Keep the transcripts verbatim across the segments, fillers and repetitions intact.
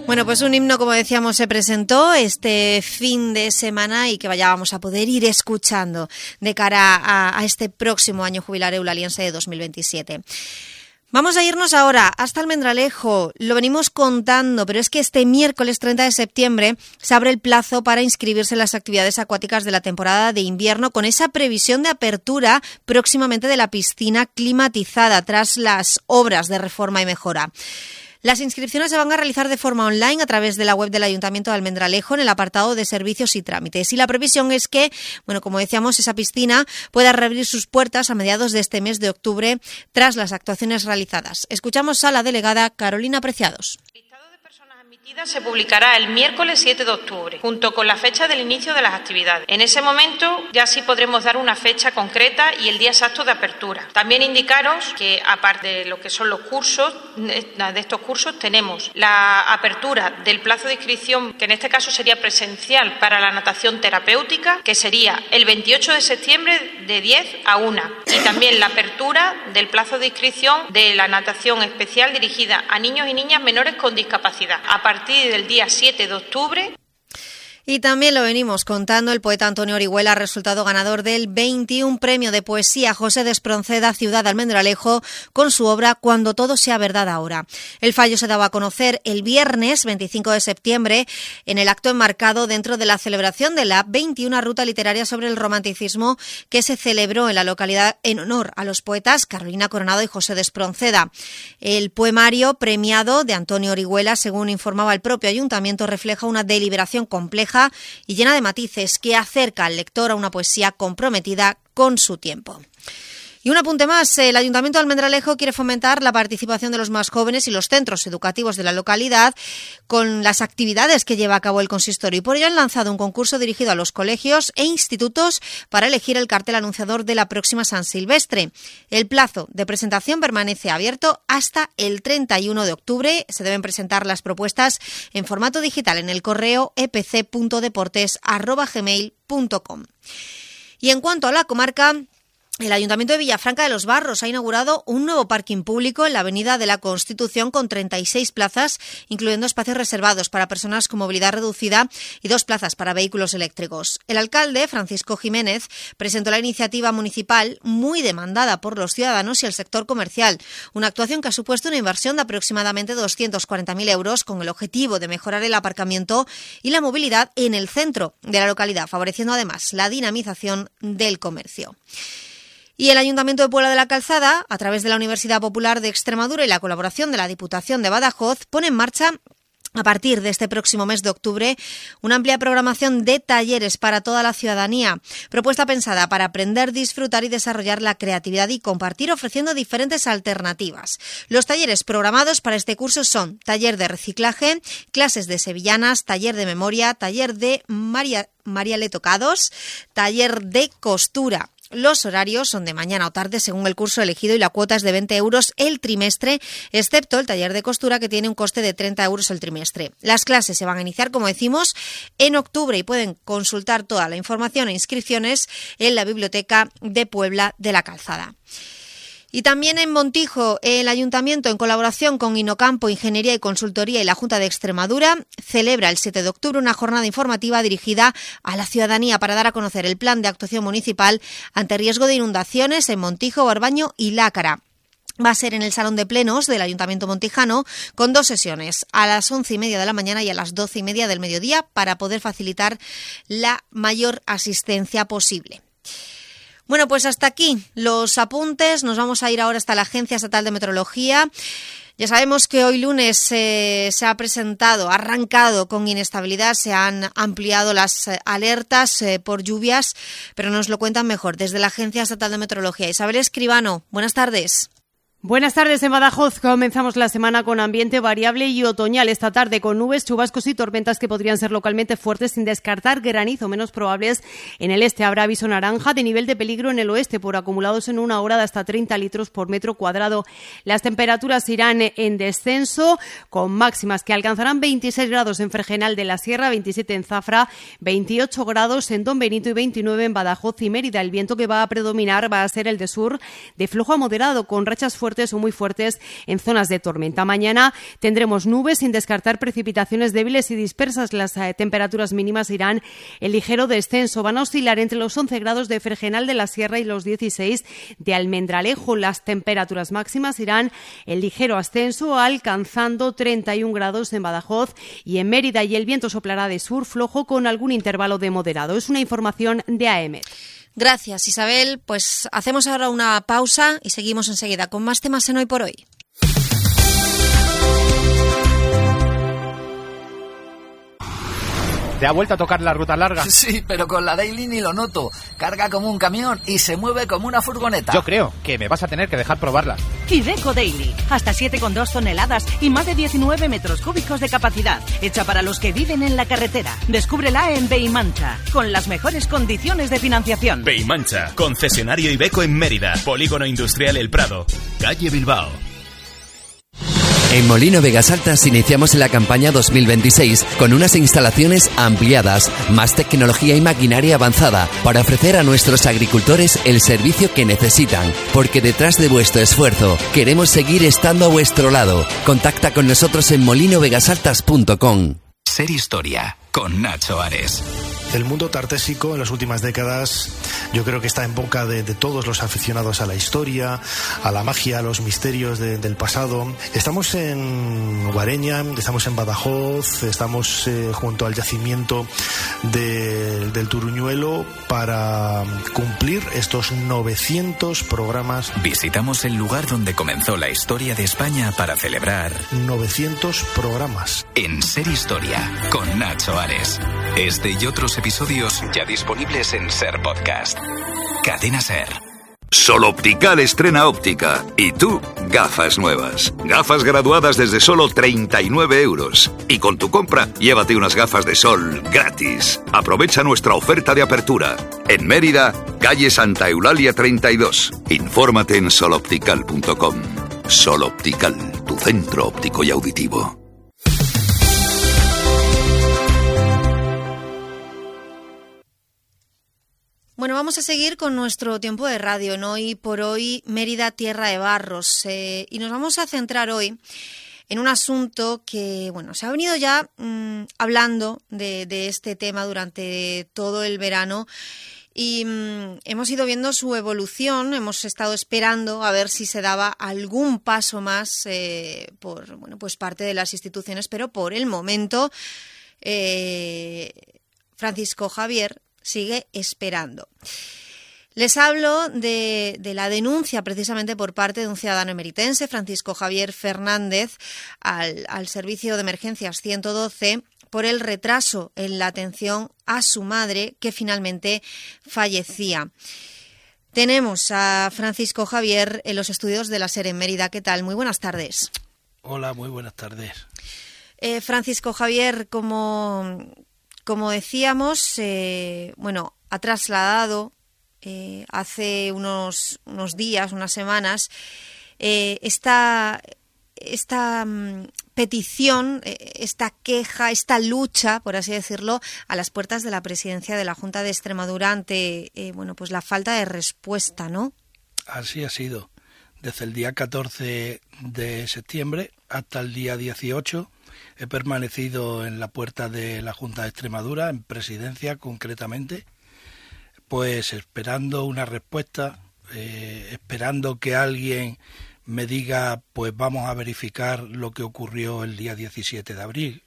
Bueno, pues un himno, como decíamos, se presentó este fin de semana y que vayamos a poder ir escuchando de cara a, a este próximo año jubilar eulaliense de dos mil veintisiete. Vamos a irnos ahora hasta Almendralejo. Lo venimos contando, pero es que este miércoles treinta de septiembre se abre el plazo para inscribirse en las actividades acuáticas de la temporada de invierno, con esa previsión de apertura próximamente de la piscina climatizada tras las obras de reforma y mejora. Las inscripciones se van a realizar de forma online a través de la web del Ayuntamiento de Almendralejo en el apartado de servicios y trámites. Y la previsión es que, bueno, como decíamos, esa piscina pueda reabrir sus puertas a mediados de este mes de octubre tras las actuaciones realizadas. Escuchamos a la delegada Carolina Preciados. Se publicará el miércoles siete de octubre, junto con la fecha del inicio de las actividades. En ese momento ya sí podremos dar una fecha concreta y el día exacto de apertura. También indicaros que, aparte de lo que son los cursos, de estos cursos tenemos la apertura del plazo de inscripción, que en este caso sería presencial para la natación terapéutica, que sería el veintiocho de septiembre de diez a una. Y también la apertura del plazo de inscripción de la natación especial dirigida a niños y niñas menores con discapacidad. A partir del día siete de octubre. Y también lo venimos contando, el poeta Antonio Orihuela ha resultado ganador del veintiuno Premio de Poesía José de Espronceda, Ciudad de Almendralejo, con su obra Cuando todo sea verdad ahora. El fallo se daba a conocer el viernes veinticinco de septiembre en el acto enmarcado dentro de la celebración de la veintiuna Ruta Literaria sobre el Romanticismo, que se celebró en la localidad en honor a los poetas Carolina Coronado y José de Espronceda. El poemario premiado de Antonio Orihuela, según informaba el propio ayuntamiento, refleja una deliberación compleja y llena de matices que acerca al lector a una poesía comprometida con su tiempo. Y un apunte más, el Ayuntamiento de Almendralejo quiere fomentar la participación de los más jóvenes y los centros educativos de la localidad con las actividades que lleva a cabo el consistorio, y por ello han lanzado un concurso dirigido a los colegios e institutos para elegir el cartel anunciador de la próxima San Silvestre. El plazo de presentación permanece abierto hasta el treinta y uno de octubre. Se deben presentar las propuestas en formato digital en el correo e p c punto deportes arroba gmail punto com. Y en cuanto a la comarca, el Ayuntamiento de Villafranca de los Barros ha inaugurado un nuevo parking público en la Avenida de la Constitución con treinta y seis plazas, incluyendo espacios reservados para personas con movilidad reducida y dos plazas para vehículos eléctricos. El alcalde, Francisco Jiménez, presentó la iniciativa municipal muy demandada por los ciudadanos y el sector comercial, una actuación que ha supuesto una inversión de aproximadamente doscientos cuarenta mil euros con el objetivo de mejorar el aparcamiento y la movilidad en el centro de la localidad, favoreciendo además la dinamización del comercio. Y el Ayuntamiento de Puebla de la Calzada, a través de la Universidad Popular de Extremadura y la colaboración de la Diputación de Badajoz, pone en marcha a partir de este próximo mes de octubre una amplia programación de talleres para toda la ciudadanía, propuesta pensada para aprender, disfrutar y desarrollar la creatividad y compartir, ofreciendo diferentes alternativas. Los talleres programados para este curso son taller de reciclaje, clases de sevillanas, taller de memoria, taller de María, Mariale Tocados, taller de costura. Los horarios son de mañana o tarde según el curso elegido y la cuota es de veinte euros el trimestre, excepto el taller de costura, que tiene un coste de treinta euros el trimestre. Las clases se van a iniciar, como decimos, en octubre y pueden consultar toda la información e inscripciones en la Biblioteca de Puebla de la Calzada. Y también en Montijo, el Ayuntamiento, en colaboración con Inocampo, Ingeniería y Consultoría y la Junta de Extremadura, celebra el siete de octubre una jornada informativa dirigida a la ciudadanía para dar a conocer el plan de actuación municipal ante riesgo de inundaciones en Montijo, Barbaño y Lácara. Va a ser en el Salón de Plenos del Ayuntamiento montijano, con dos sesiones, a las once y media de la mañana y a las doce y media del mediodía, para poder facilitar la mayor asistencia posible. Bueno, pues hasta aquí los apuntes. Nos vamos a ir ahora hasta la Agencia Estatal de Meteorología. Ya sabemos que hoy lunes eh, se ha presentado, ha arrancado con inestabilidad, se han ampliado las eh, alertas eh, por lluvias, pero nos lo cuentan mejor desde la Agencia Estatal de Meteorología. Isabel Escribano, buenas tardes. Buenas tardes en Badajoz. Comenzamos la semana con ambiente variable y otoñal. Esta tarde con nubes, chubascos y tormentas que podrían ser localmente fuertes, sin descartar granizo menos probables. En el este habrá aviso naranja de nivel de peligro en el oeste por acumulados en una hora de hasta treinta litros por metro cuadrado. Las temperaturas irán en descenso, con máximas que alcanzarán veintiséis grados en Fregenal de la Sierra, veintisiete en Zafra, veintiocho grados en Don Benito y veintinueve en Badajoz y Mérida. El viento que va a predominar va a ser el de sur, de flojo a moderado, con rachas fuertes fuertes o muy fuertes en zonas de tormenta. Mañana tendremos nubes sin descartar precipitaciones débiles y dispersas. Las eh, temperaturas mínimas irán en ligero descenso. Van a oscilar entre los once grados de Fregenal de la Sierra y los dieciséis de Almendralejo. Las temperaturas máximas irán en ligero ascenso, alcanzando treinta y un grados en Badajoz y en Mérida, y el viento soplará de sur flojo con algún intervalo de moderado. Es una información de A E M E T. Gracias, Isabel. Pues hacemos ahora una pausa y seguimos enseguida con más temas en Hoy por Hoy. ¿Te ha vuelto a tocar la ruta larga? Sí, pero con la Daily ni lo noto. Carga como un camión y se mueve como una furgoneta. Yo creo que me vas a tener que dejar probarla. Iveco Daily. Hasta siete coma dos toneladas y más de diecinueve metros cúbicos de capacidad. Hecha para los que viven en la carretera. Descúbrela en Beimancha, con las mejores condiciones de financiación. Beimancha, concesionario Iveco en Mérida. Polígono Industrial El Prado. Calle Bilbao. En Molino Vegas Altas iniciamos la campaña dos mil veintiséis con unas instalaciones ampliadas, más tecnología y maquinaria avanzada para ofrecer a nuestros agricultores el servicio que necesitan, porque detrás de vuestro esfuerzo queremos seguir estando a vuestro lado. Contacta con nosotros en molino vegas altas punto com. Ser Historia con Nacho Ares. El mundo tartésico en las últimas décadas yo creo que está en boca de, de todos los aficionados a la historia, a la magia, a los misterios de, del pasado. Estamos en Guareña, estamos en Badajoz, estamos eh, junto al yacimiento de, del Turuñuelo para cumplir estos novecientos programas. Visitamos el lugar donde comenzó la historia de España para celebrar novecientos programas. En Ser Historia con Nacho Ares. Este y otros episodios ya disponibles en Ser Podcast. Cadena Ser. Sol Optical estrena óptica. Y tú, gafas nuevas. Gafas graduadas desde solo treinta y nueve euros. Y con tu compra, llévate unas gafas de sol gratis. Aprovecha nuestra oferta de apertura. En Mérida, calle Santa Eulalia treinta y dos. Infórmate en sol optical punto com. Sol Optical, tu centro óptico y auditivo. Bueno, vamos a seguir con nuestro tiempo de radio en Hoy por Hoy, Mérida, Tierra de Barros. Eh, y nos vamos a centrar hoy en un asunto que, bueno, se ha venido ya mmm, hablando de, de este tema durante todo el verano y mmm, hemos ido viendo su evolución, hemos estado esperando a ver si se daba algún paso más eh, por, bueno, pues parte de las instituciones, pero por el momento eh, Francisco Javier sigue esperando. Les hablo de, de la denuncia precisamente por parte de un ciudadano emeritense, Francisco Javier Fernández, al, al Servicio de Emergencias ciento doce por el retraso en la atención a su madre, que finalmente fallecía. Tenemos a Francisco Javier en los estudios de la SER en Mérida. ¿Qué tal? Muy buenas tardes. Hola, muy buenas tardes. Eh, Francisco Javier, como... Como decíamos, eh, bueno, ha trasladado eh, hace unos, unos días, unas semanas, eh, esta, esta um, petición, eh, esta queja, esta lucha, por así decirlo, a las puertas de la presidencia de la Junta de Extremadura ante eh, bueno, pues la falta de respuesta, ¿no? Así ha sido. Desde el día catorce de septiembre hasta el día dieciocho he permanecido en la puerta de la Junta de Extremadura, en presidencia concretamente, pues esperando una respuesta, eh, esperando que alguien me diga, pues vamos a verificar lo que ocurrió el día diecisiete de abril,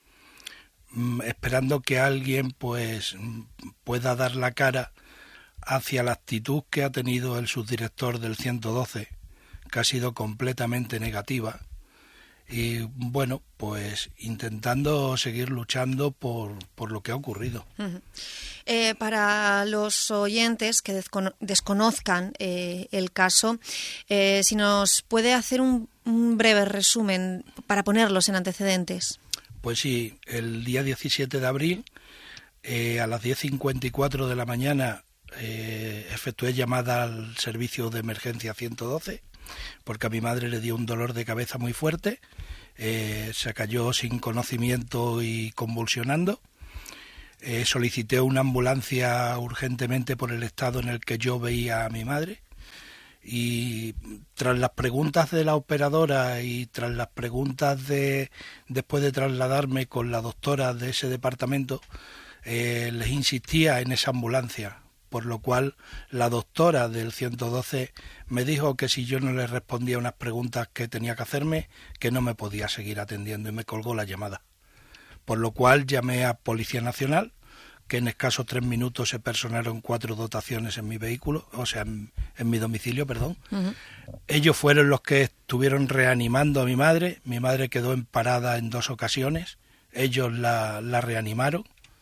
mm, esperando que alguien pues pueda dar la cara hacia la actitud que ha tenido el subdirector del ciento doce, que ha sido completamente negativa. Y bueno, pues intentando seguir luchando por, por lo que ha ocurrido. Uh-huh. Eh, para los oyentes que descono- desconozcan eh, el caso, eh, si nos puede hacer un, un breve resumen para ponerlos en antecedentes. Pues sí, el día diecisiete de abril, eh, a las diez cincuenta y cuatro de la mañana, eh, efectué llamada al servicio de emergencia ciento doce, porque a mi madre le dio un dolor de cabeza muy fuerte, eh, se cayó sin conocimiento y convulsionando. Eh, solicité una ambulancia urgentemente por el estado en el que yo veía a mi madre y tras las preguntas de la operadora y tras las preguntas de después de trasladarme con la doctora de ese departamento, eh, les insistía en esa ambulancia, por lo cual la doctora del ciento doce me dijo que si yo no le respondía unas preguntas que tenía que hacerme, que no me podía seguir atendiendo, y me colgó la llamada. Por lo cual llamé a Policía Nacional, que en escasos tres minutos se personaron cuatro dotaciones en mi vehículo, o sea, en, en mi domicilio, perdón. Uh-huh. Ellos fueron los que estuvieron reanimando a mi madre. Mi madre quedó en parada en dos ocasiones. Ellos la, la reanimaron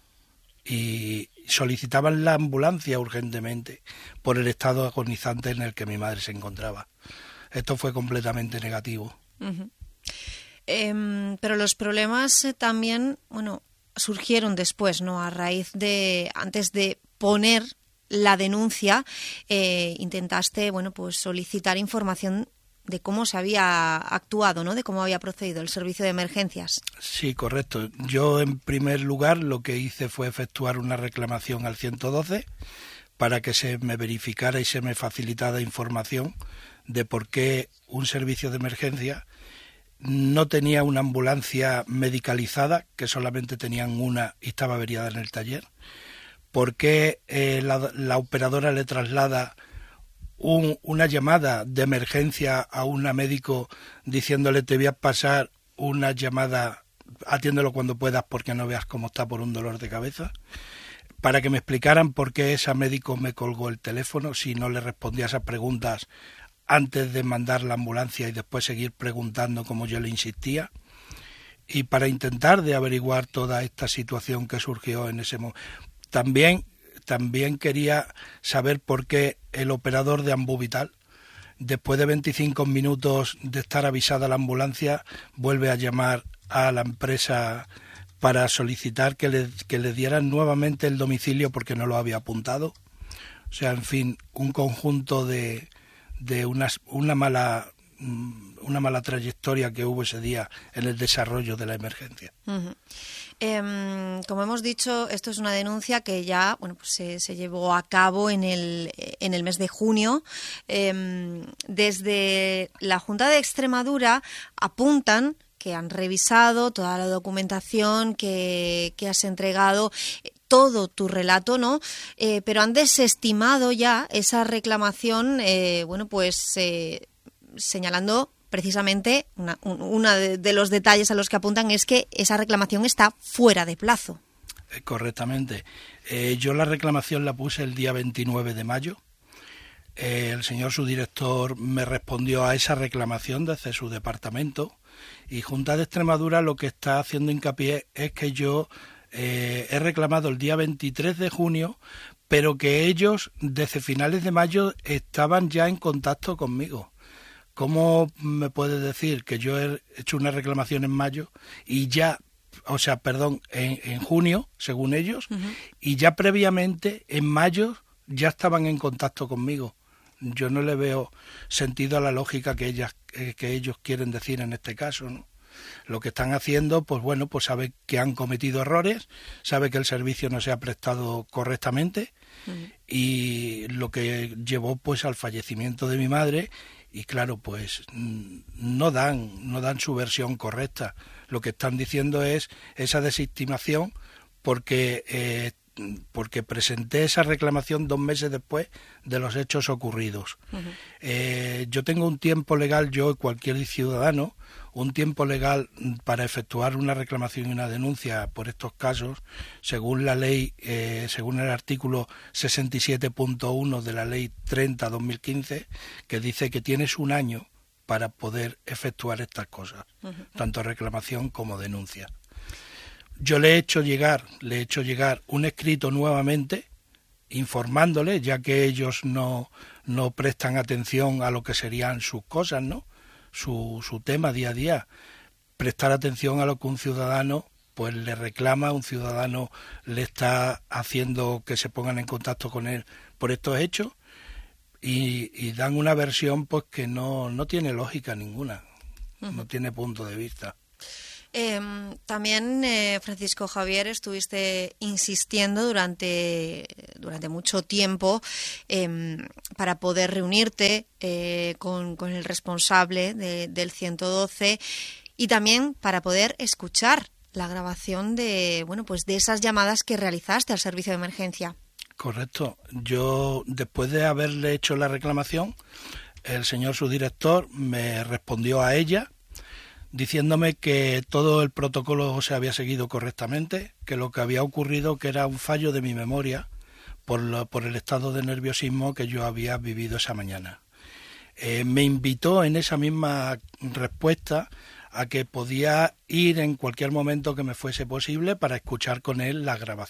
y solicitaban la ambulancia urgentemente por el estado agonizante en el que mi madre se encontraba. Esto fue completamente negativo. Uh-huh. Eh, pero los problemas eh, también, bueno... surgieron después, ¿no? A raíz de, antes de poner la denuncia, eh, intentaste, bueno, pues solicitar información de cómo se había actuado, ¿no? De cómo había procedido el servicio de emergencias. Sí, correcto. Yo, en primer lugar, lo que hice fue efectuar una reclamación al ciento doce para que se me verificara y se me facilitara información de por qué un servicio de emergencia no tenía una ambulancia medicalizada, que solamente tenían una y estaba averiada en el taller. ¿Por qué eh, la, la operadora le traslada un, una llamada de emergencia a un médico diciéndole te voy a pasar una llamada, atiéndelo cuando puedas porque no veas cómo está por un dolor de cabeza? Para que me explicaran por qué ese médico me colgó el teléfono si no le respondía a esas preguntas antes de mandar la ambulancia y después seguir preguntando como yo le insistía, y para intentar de averiguar toda esta situación que surgió en ese momento. También, también quería saber por qué el operador de Ambuvital, después de veinticinco minutos de estar avisada la ambulancia, vuelve a llamar a la empresa para solicitar que le, que le dieran nuevamente el domicilio porque no lo había apuntado. O sea, en fin, un conjunto de de una, una mala una mala trayectoria que hubo ese día en el desarrollo de la emergencia. Uh-huh. Eh, como hemos dicho, esto es una denuncia que ya bueno pues se, se llevó a cabo en el en el mes de junio. Eh, desde la Junta de Extremadura apuntan que han revisado toda la documentación que, que has entregado, todo tu relato, ¿no? Eh, pero han desestimado ya esa reclamación, eh, bueno, pues eh, señalando precisamente una, una de, de los detalles a los que apuntan es que esa reclamación está fuera de plazo. Eh, correctamente. Eh, yo la reclamación la puse el día veintinueve de mayo. Eh, el señor subdirector me respondió a esa reclamación desde su departamento, y Junta de Extremadura lo que está haciendo hincapié es que yo Eh, he reclamado el día veintitrés de junio, pero que ellos desde finales de mayo estaban ya en contacto conmigo. ¿Cómo me puedes decir que yo he hecho una reclamación en mayo y ya, o sea, perdón, en, en junio, según ellos, uh-huh. y ya previamente en mayo ya estaban en contacto conmigo? Yo no le veo sentido a la lógica que ellas, eh, que ellos quieren decir en este caso, ¿no? Lo que están haciendo, pues bueno, pues sabe que han cometido errores, sabe que el servicio no se ha prestado correctamente, uh-huh. y lo que llevó pues al fallecimiento de mi madre, y claro, pues no dan, no dan su versión correcta. Lo que están diciendo es esa desestimación porque eh, porque presenté esa reclamación dos meses después de los hechos ocurridos. Uh-huh. Eh, yo tengo un tiempo legal, yo y cualquier ciudadano, un tiempo legal para efectuar una reclamación y una denuncia por estos casos, según la ley, eh, según el artículo sesenta y siete punto uno de la ley treinta barra dos mil quince, que dice que tienes un año para poder efectuar estas cosas, uh-huh. tanto reclamación como denuncia. Yo le he hecho llegar, le he hecho llegar un escrito nuevamente, informándole, ya que ellos no, no prestan atención a lo que serían sus cosas, ¿no? Su, su tema día a día, prestar atención a lo que un ciudadano pues le reclama, un ciudadano le está haciendo que se pongan en contacto con él por estos hechos, y, y dan una versión pues que no, no tiene lógica ninguna, uh-huh. no tiene punto de vista. Eh, también, eh, Francisco Javier, estuviste insistiendo durante, durante mucho tiempo eh, para poder reunirte eh, con, con el responsable de, del ciento doce y también para poder escuchar la grabación de, bueno, pues de esas llamadas que realizaste al servicio de emergencia. Correcto. Yo, después de haberle hecho la reclamación, el señor subdirector me respondió a ella diciéndome que todo el protocolo se había seguido correctamente, que lo que había ocurrido que era un fallo de mi memoria por, lo, por el estado de nerviosismo que yo había vivido esa mañana. Eh, me invitó en esa misma respuesta a que podía ir en cualquier momento que me fuese posible para escuchar con él la, graba,